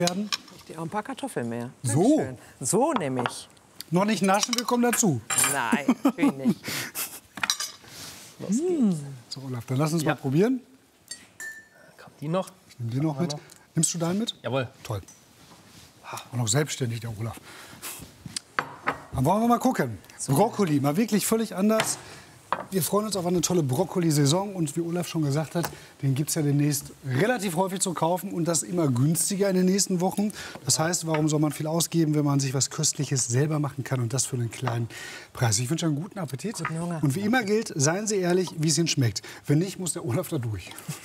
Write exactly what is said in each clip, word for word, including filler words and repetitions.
werden. Ich dir auch ein paar Kartoffeln mehr. So? Schön. So nämlich. Noch nicht naschen, wir kommen dazu. Nein, natürlich nicht. Los geht's. So, Olaf, dann lass uns Ja. mal probieren. Kommt die noch? Ich nehme den noch mit. Nimmst du deinen mit? Jawohl. Toll. Und noch selbstständig, der Olaf. Dann wollen wir mal gucken. Brokkoli, mal wirklich völlig anders. Wir freuen uns auf eine tolle Brokkoli-Saison. Und wie Olaf schon gesagt hat, den gibt es ja demnächst relativ häufig zu kaufen. Und das immer günstiger in den nächsten Wochen. Das heißt, warum soll man viel ausgeben, wenn man sich was Köstliches selber machen kann und das für einen kleinen Preis? Ich wünsche einen guten Appetit. Guten Hunger. Und wie immer gilt, seien Sie ehrlich, wie es Ihnen schmeckt. Wenn nicht, muss der Olaf da durch.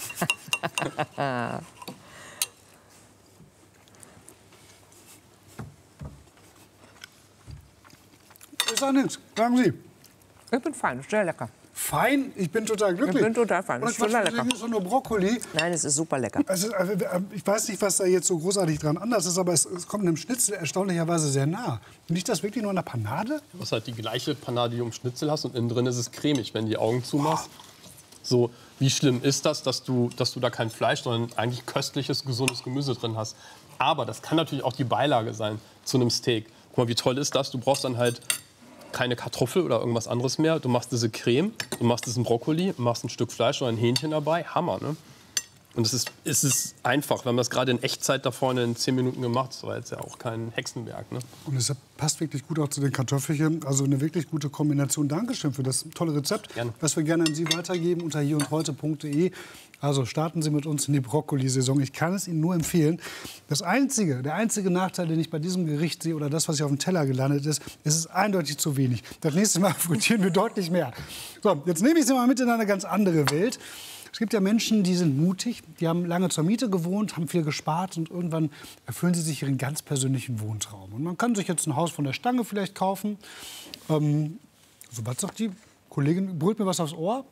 Ich sag nichts. Sagen Sie. Ich bin fein, sehr lecker. Fein? Ich bin total glücklich. Ich bin total fein. Das Das ist total lecker. ist doch nur Brokkoli. Nein, es ist super lecker. Also, ich weiß nicht, was da jetzt so großartig dran anders ist, aber es, es kommt einem Schnitzel erstaunlicherweise sehr nah. Liegt das wirklich nur an der Panade? Du hast halt die gleiche Panade, die du im Schnitzel hast. Und innen drin ist es cremig, wenn du die Augen zumachst. So, wie schlimm ist das, dass du, dass du da kein Fleisch, sondern eigentlich köstliches, gesundes Gemüse drin hast. Aber das kann natürlich auch die Beilage sein zu einem Steak. Guck mal, wie toll ist das? Du brauchst dann halt keine Kartoffel oder irgendwas anderes mehr. Du machst diese Creme, du machst diesen Brokkoli, machst ein Stück Fleisch oder ein Hähnchen dabei. Hammer, ne? Und es ist, es ist einfach. Wir haben das gerade in Echtzeit da vorne in zehn Minuten gemacht. Das war jetzt ja auch kein Hexenwerk, ne? Und es passt wirklich gut auch zu den Kartoffelchen. Also eine wirklich gute Kombination. Dankeschön für das tolle Rezept, Gerne. was wir gerne an Sie weitergeben unter hier und heute punkt de. Also starten Sie mit uns in die Brokkoli-Saison. Ich kann es Ihnen nur empfehlen. Das einzige, der einzige Nachteil, den ich bei diesem Gericht sehe, oder das, was hier auf dem Teller gelandet ist, es ist eindeutig zu wenig. Das nächste Mal frittieren wir deutlich mehr. So, jetzt nehme ich Sie mal mit in eine ganz andere Welt. Es gibt ja Menschen, die sind mutig, die haben lange zur Miete gewohnt, haben viel gespart und irgendwann erfüllen sie sich ihren ganz persönlichen Wohntraum. Und man kann sich jetzt ein Haus von der Stange vielleicht kaufen. Ähm, so, was sagt die Kollegin? Brüllt mir was aufs Ohr?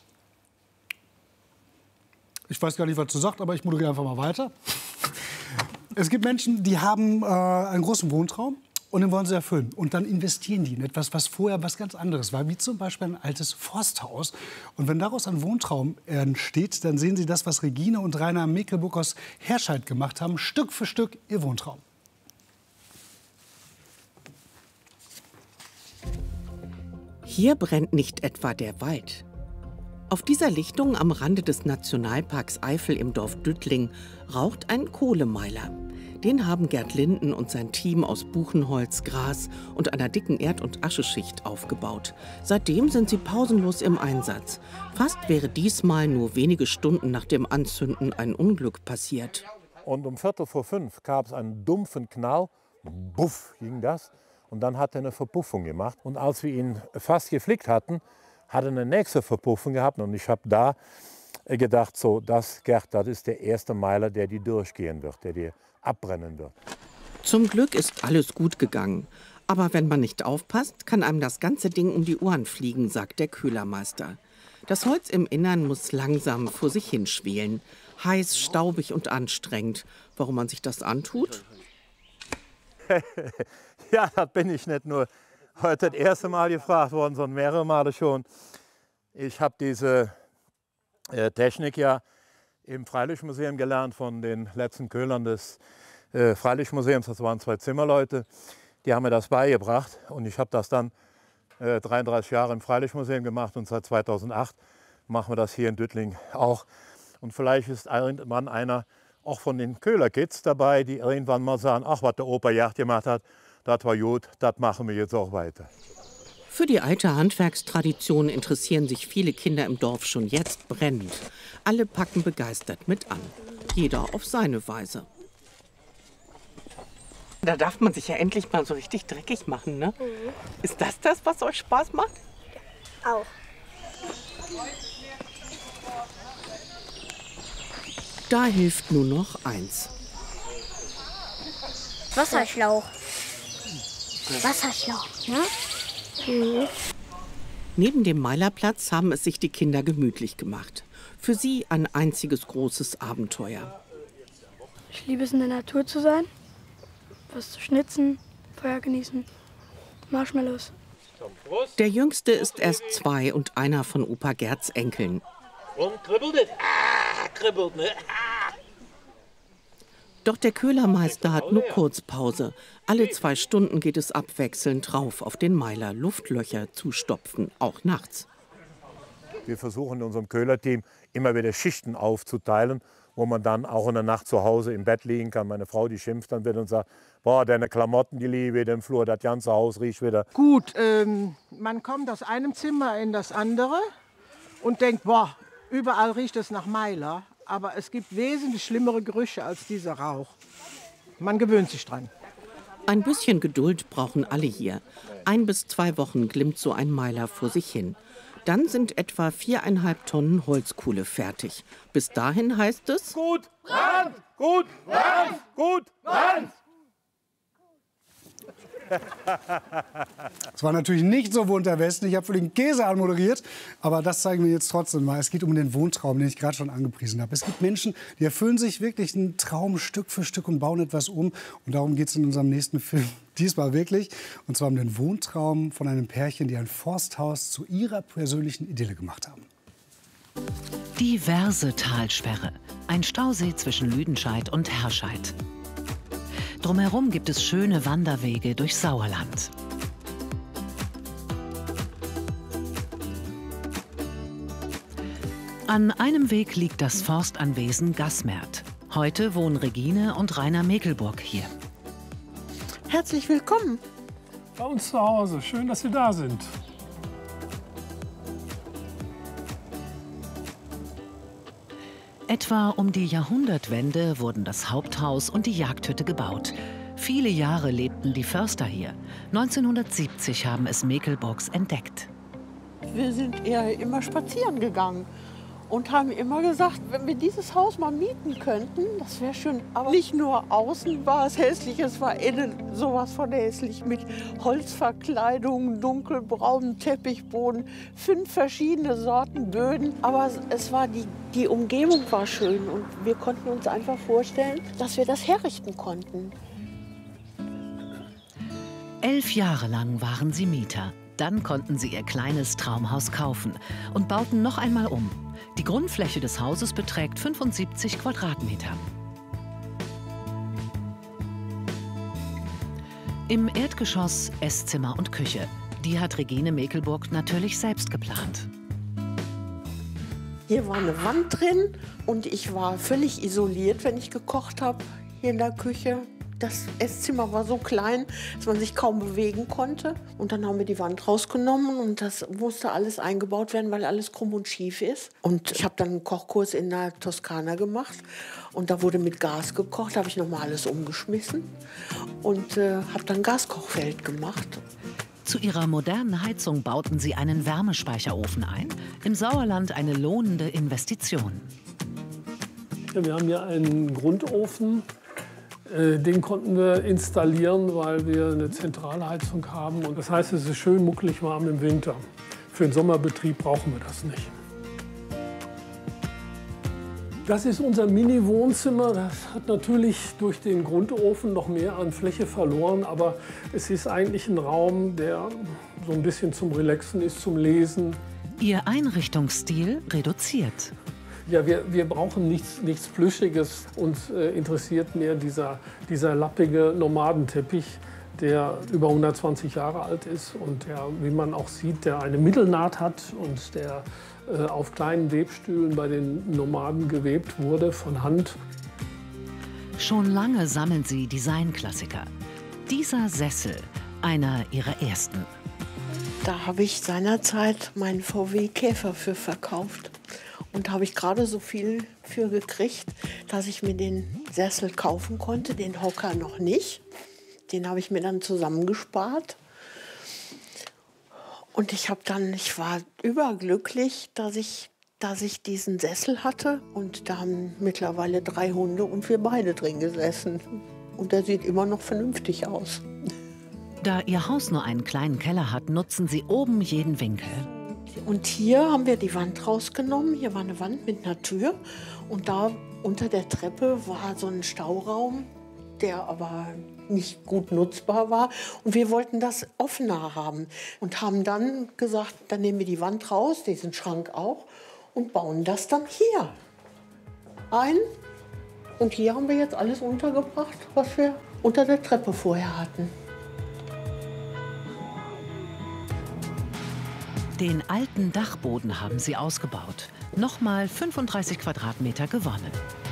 Ich weiß gar nicht, was sie sagt, aber ich moderiere einfach mal weiter. Es gibt Menschen, die haben äh, einen großen Wohntraum. Und den wollen sie erfüllen. Und dann investieren die in etwas, was vorher was ganz anderes war, wie zum Beispiel ein altes Forsthaus. Und wenn daraus ein Wohntraum entsteht, dann sehen Sie das, was Regine und Rainer Mekelburg aus Herscheid gemacht haben, Stück für Stück ihr Wohntraum. Hier brennt nicht etwa der Wald. Auf dieser Lichtung am Rande des Nationalparks Eifel im Dorf Düttling raucht ein Kohlemeiler. Den haben Gerd Linden und sein Team aus Buchenholz, Gras und einer dicken Erd- und Ascheschicht aufgebaut. Seitdem sind sie pausenlos im Einsatz. Fast wäre diesmal nur wenige Stunden nach dem Anzünden ein Unglück passiert. Und um Viertel vor fünf gab es einen dumpfen Knall. Buff ging das. Und dann hat er eine Verpuffung gemacht. Und als wir ihn fast geflickt hatten, hat er eine nächste Verpuffung gehabt. Und ich habe da gedacht, so, das, Gerd, das ist der erste Meiler, der die durchgehen wird, der die abbrennen wird. Zum Glück ist alles gut gegangen. Aber wenn man nicht aufpasst, kann einem das ganze Ding um die Ohren fliegen, sagt der Köhlermeister. Das Holz im Innern muss langsam vor sich hinschwelen. Heiß, staubig und anstrengend. Warum man sich das antut? Ja, das bin ich nicht nur heute das erste Mal gefragt worden, sondern mehrere Male schon. Ich habe diese äh, Technik ja im Freilichtmuseum gelernt von den letzten Köhlern des äh, Freilichtmuseums. Das waren zwei Zimmerleute, die haben mir das beigebracht. Und ich habe das dann äh, dreiunddreißig Jahre im Freilichtmuseum gemacht und seit zweitausendacht machen wir das hier in Düttling auch. Und vielleicht ist irgendwann einer auch von den Köhlerkids dabei, die irgendwann mal sagen, ach, was der Opa Jagd gemacht hat, das war gut, das machen wir jetzt auch weiter. Für die alte Handwerkstradition interessieren sich viele Kinder im Dorf schon jetzt brennend. Alle packen begeistert mit an. Jeder auf seine Weise. Da darf man sich ja endlich mal so richtig dreckig machen, ne? Mhm. Ist das das, was euch Spaß macht? Auch. Da hilft nur noch eins. Wasserschlauch. Wasserschlauch, ne? Mhm. Neben dem Meilerplatz haben es sich die Kinder gemütlich gemacht. Für sie ein einziges großes Abenteuer. Ich liebe es, in der Natur zu sein, was zu schnitzen, Feuer genießen, Marshmallows. Der Jüngste ist erst zwei und einer von Opa Gerds Enkeln. Und kribbelt es? Ah, kribbelt, ne? Ah. Doch der Köhlermeister hat nur Kurzpause. Alle zwei Stunden geht es abwechselnd drauf auf den Meiler, Luftlöcher zu stopfen, auch nachts. Wir versuchen in unserem Köhlerteam immer wieder Schichten aufzuteilen, wo man dann auch in der Nacht zu Hause im Bett liegen kann. Meine Frau, die schimpft dann wieder und sagt, boah, deine Klamotten, die liegen wieder im Flur, das ganze Haus riecht wieder. Gut, ähm, man kommt aus einem Zimmer in das andere und denkt, boah, überall riecht es nach Meiler. Aber es gibt wesentlich schlimmere Gerüche als dieser Rauch. Man gewöhnt sich dran. Ein bisschen Geduld brauchen alle hier. Ein bis zwei Wochen glimmt so ein Meiler vor sich hin. Dann sind etwa viereinhalb Tonnen Holzkohle fertig. Bis dahin heißt es: Gut, Brand! Gut, Brand! Gut, Brand! Es war natürlich nicht so Wunder Westen. Ich habe für den Käse anmoderiert, aber das zeigen wir jetzt trotzdem mal. Es geht um den Wohntraum, den ich gerade schon angepriesen habe. Es gibt Menschen, die erfüllen sich wirklich einen Traum Stück für Stück und bauen etwas um. Und darum geht es in unserem nächsten Film diesmal wirklich. Und zwar um den Wohntraum von einem Pärchen, die ein Forsthaus zu ihrer persönlichen Idylle gemacht haben. Die Versetalsperre, ein Stausee zwischen Lüdenscheid und Herscheid. Drumherum gibt es schöne Wanderwege durch Sauerland. An einem Weg liegt das Forstanwesen Gassmert. Heute wohnen Regine und Rainer Mekelburg hier. Herzlich willkommen. Bei uns zu Hause. Schön, dass Sie da sind. Etwa um die Jahrhundertwende wurden das Haupthaus und die Jagdhütte gebaut. Viele Jahre lebten die Förster hier. neunzehnhundertsiebzig haben es Mekelburgs entdeckt. Wir sind eher immer spazieren gegangen und haben immer gesagt, wenn wir dieses Haus mal mieten könnten, das wäre schön. Aber nicht nur außen war es hässlich, es war innen sowas von hässlich mit Holzverkleidung, dunkelbraunen Teppichboden, fünf verschiedene Sorten Böden. Aber es war die, die Umgebung war schön und wir konnten uns einfach vorstellen, dass wir das herrichten konnten. Elf Jahre lang waren sie Mieter. Dann konnten sie ihr kleines Traumhaus kaufen und bauten noch einmal um. Die Grundfläche des Hauses beträgt fünfundsiebzig Quadratmeter. Im Erdgeschoss Esszimmer und Küche. Die hat Regine Mekelburg natürlich selbst geplant. Hier war eine Wand drin und ich war völlig isoliert, wenn ich gekocht habe, hier in der Küche. Das Esszimmer war so klein, dass man sich kaum bewegen konnte. Und dann haben wir die Wand rausgenommen und das musste alles eingebaut werden, weil alles krumm und schief ist. Und ich habe dann einen Kochkurs in der Toskana gemacht und da wurde mit Gas gekocht. Da habe ich nochmal alles umgeschmissen und äh, habe dann Gaskochfeld gemacht. Zu ihrer modernen Heizung bauten sie einen Wärmespeicherofen ein. Im Sauerland eine lohnende Investition. Ja, wir haben hier einen Grundofen. Den konnten wir installieren, weil wir eine zentrale Heizung haben. Und das heißt, es ist schön muckelig warm im Winter. Für den Sommerbetrieb brauchen wir das nicht. Das ist unser Mini-Wohnzimmer. Das hat natürlich durch den Grundofen noch mehr an Fläche verloren. Aber es ist eigentlich ein Raum, der so ein bisschen zum Relaxen ist, zum Lesen. Ihr Einrichtungsstil reduziert. Ja, wir, wir brauchen nichts, nichts Plüschiges. Uns äh, interessiert mehr dieser, dieser lappige Nomadenteppich, der über hundertzwanzig Jahre alt ist und der, wie man auch sieht, der eine Mittelnaht hat und der äh, auf kleinen Webstühlen bei den Nomaden gewebt wurde von Hand. Schon lange sammeln sie Designklassiker. Dieser Sessel, einer ihrer ersten. Da habe ich seinerzeit meinen V W Käfer für verkauft. Und da habe ich gerade so viel für gekriegt, dass ich mir den Sessel kaufen konnte, den Hocker noch nicht. Den habe ich mir dann zusammengespart. Und ich habe dann, ich war überglücklich, dass ich, dass ich diesen Sessel hatte. Und da haben mittlerweile drei Hunde und wir beide drin gesessen. Und der sieht immer noch vernünftig aus. Da ihr Haus nur einen kleinen Keller hat, nutzen sie oben jeden Winkel. Und hier haben wir die Wand rausgenommen. Hier war eine Wand mit einer Tür. Und da unter der Treppe war so ein Stauraum, der aber nicht gut nutzbar war. Und wir wollten das offener haben. Und haben dann gesagt, dann nehmen wir die Wand raus, diesen Schrank auch, und bauen das dann hier ein. Und hier haben wir jetzt alles untergebracht, was wir unter der Treppe vorher hatten. Den alten Dachboden haben sie ausgebaut. Nochmal fünfunddreißig Quadratmeter gewonnen.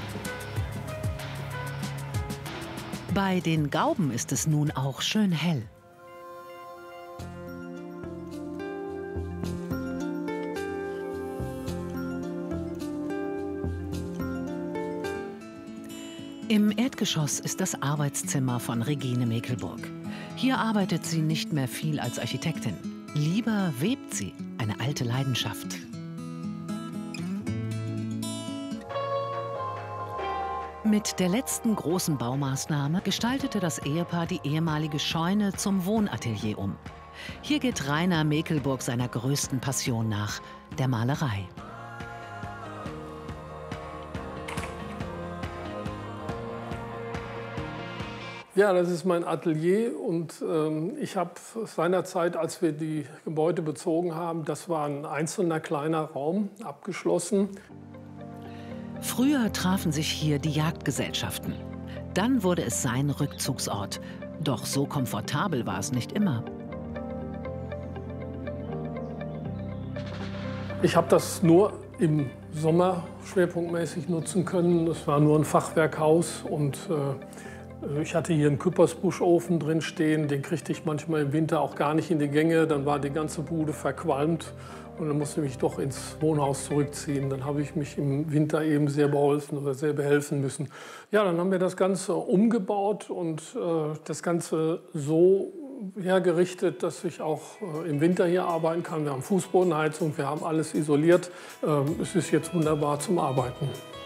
Bei den Gauben ist es nun auch schön hell. Im Erdgeschoss ist das Arbeitszimmer von Regine Mekelburg. Hier arbeitet sie nicht mehr viel als Architektin. Lieber webt sie, eine alte Leidenschaft. Mit der letzten großen Baumaßnahme gestaltete das Ehepaar die ehemalige Scheune zum Wohnatelier um. Hier geht Rainer Mekelburg seiner größten Passion nach, der Malerei. Ja, das ist mein Atelier und ähm, ich habe seinerzeit, als wir die Gebäude bezogen haben, das war ein einzelner kleiner Raum, abgeschlossen. Früher trafen sich hier die Jagdgesellschaften. Dann wurde es sein Rückzugsort. Doch so komfortabel war es nicht immer. Ich habe das nur im Sommer schwerpunktmäßig nutzen können. Es war nur ein Fachwerkhaus und äh, ich hatte hier einen Küppersbusch-Ofen drin stehen. Den kriegte ich manchmal im Winter auch gar nicht in die Gänge. Dann war die ganze Bude verqualmt und dann musste ich mich doch ins Wohnhaus zurückziehen. Dann habe ich mich im Winter eben sehr beholfen oder sehr behelfen müssen. Ja, dann haben wir das Ganze umgebaut und äh, das Ganze so hergerichtet, dass ich auch äh, im Winter hier arbeiten kann. Wir haben Fußbodenheizung, wir haben alles isoliert. Ähm, es ist jetzt wunderbar zum Arbeiten.